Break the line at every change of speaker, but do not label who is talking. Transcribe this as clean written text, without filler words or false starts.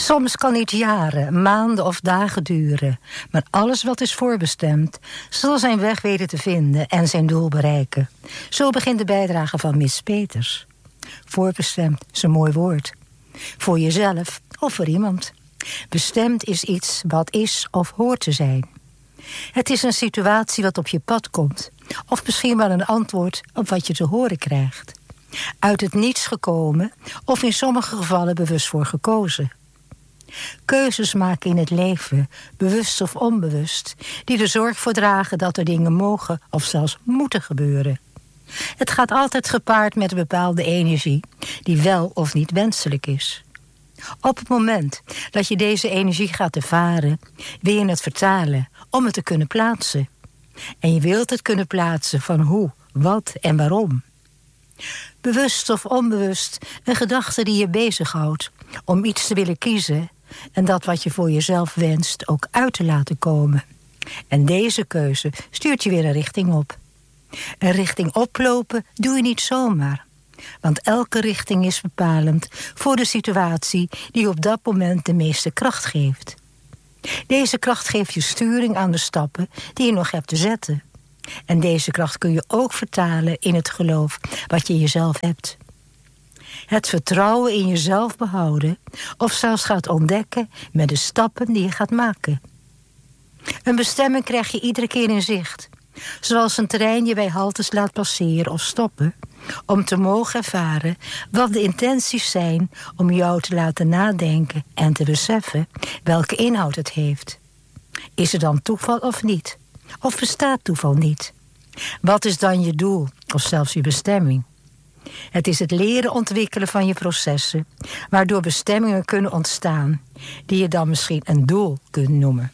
Soms kan iets jaren, maanden of dagen duren, maar alles wat is voorbestemd zal zijn weg weten te vinden en zijn doel bereiken. Zo begint de bijdrage van Miss Peters. Voorbestemd is een mooi woord. Voor jezelf of voor iemand. Bestemd is iets wat is of hoort te zijn. Het is een situatie wat op je pad komt, of misschien wel een antwoord op wat je te horen krijgt. Uit het niets gekomen of in sommige gevallen bewust voor gekozen. Keuzes maken in het leven, bewust of onbewust, die er zorg voor dragen dat er dingen mogen of zelfs moeten gebeuren. Het gaat altijd gepaard met een bepaalde energie die wel of niet wenselijk is. Op het moment dat je deze energie gaat ervaren, wil je het vertalen om het te kunnen plaatsen. En je wilt het kunnen plaatsen van hoe, wat en waarom. Bewust of onbewust een gedachte die je bezighoudt om iets te willen kiezen en dat wat je voor jezelf wenst ook uit te laten komen. En deze keuze stuurt je weer een richting op. Een richting oplopen doe je niet zomaar. Want elke richting is bepalend voor de situatie die op dat moment de meeste kracht geeft. Deze kracht geeft je sturing aan de stappen die je nog hebt te zetten. En deze kracht kun je ook vertalen in het geloof wat je in jezelf hebt. Het vertrouwen in jezelf behouden of zelfs gaat ontdekken met de stappen die je gaat maken. Een bestemming krijg je iedere keer in zicht. Zoals een trein je bij haltes laat passeren of stoppen, om te mogen ervaren wat de intenties zijn om jou te laten nadenken en te beseffen welke inhoud het heeft. Is er dan toeval of niet? Of bestaat toeval niet? Wat is dan je doel of zelfs je bestemming? Het is het leren ontwikkelen van je processen, waardoor bestemmingen kunnen ontstaan, die je dan misschien een doel kunt noemen.